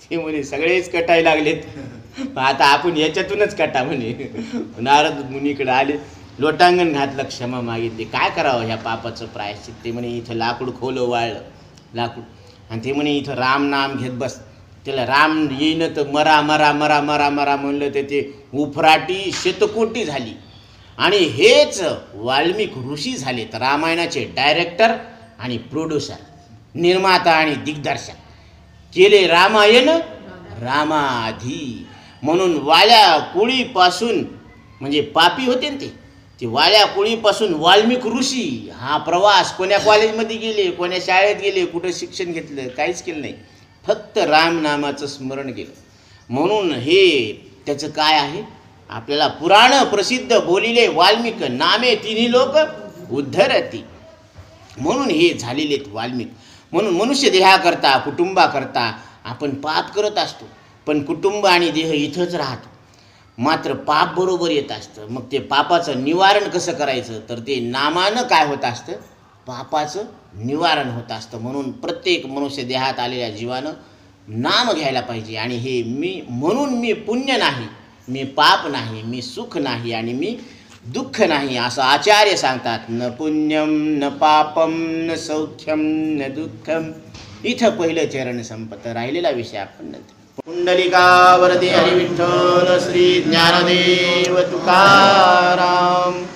ते म्हणे सगळेच कटाय लागलेत, आता आपण याच्यातूनच कटा म्हणे. नारद मुनीकडे आले, लोटांगण घातलं, क्षमा मागितली. काय करावं ह्या पापाचं प्रायश्चित? ते म्हणे इथं लाकूड खोलं वाळलं लाकूड, आणि ते म्हणे इथं राम नाम घेत बस. त्याला राम येईन तर मरा मरा मरा मरा मरा म्हणलं तर ते उफराटी शतकोटी झाली. आणि हेच वाल्मिक ऋषी झालेत रामायणाचे डायरेक्टर आणि प्रोड्युसर, निर्माता आणि दिग्दर्शक. केले रामायण रामाधी. म्हणून वाल्या कुळीपासून, म्हणजे पापी होते ना ते वाल्या कुळीपासून वाल्मिक ऋषी हा प्रवास. कोण्या कॉलेजमध्ये गेले, कोण्या शाळेत गेले, कुठं शिक्षण घेतलं, काहीच केलं नाही, फक्त रामनामाचं स्मरण केलं. म्हणून हे त्याचं काय आहे, आपल्याला पुराण प्रसिद्ध बोलिले वाल्मिक नामे तिन्ही लोक उद्धरती. म्हणून हे झालेले वाल्मिक. म्हणून मनुष्य देहाकरता कुटुंबाकरता आपण पाप करत असतो, पण कुटुंब आणि देह इथंच राहतो. मात्र पाप बरोबर येत असतं. मग ते पापाचं निवारण कसं करायचं, तर ते नामानं काय होत असतं, पापाचं निवारण होत असतं. म्हणून प्रत्येक मनुष्य देहात आलेल्या जीवानं नाम घ्यायला पाहिजे. आणि हे म्हणून मी पुण्य नाही, मी पाप नाही, मी सुख नाही आणि मी दुःख नाही, असं आचार्य सांगतात. न पुण्यम न पापम न सौख्यम न दुःखम. इथं पहिलं चरण संपत. राहिलेला विषय आपण नंतर. पुंडलिका वरदे हरी विठ्ठल श्री ज्ञानदेव तुकाराम.